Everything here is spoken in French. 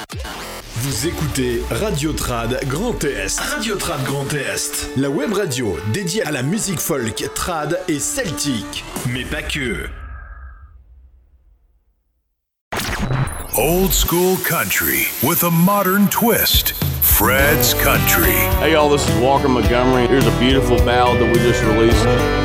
Vous écoutez Radio Trad Grand Est. Radio Trad Grand Est. La web radio dédiée à la musique folk, trad et celtique. Mais pas que. Old school country with a modern twist. Fred's Country. Hey y'all, this is Walker Montgomery. Here's a beautiful ballad that we just released.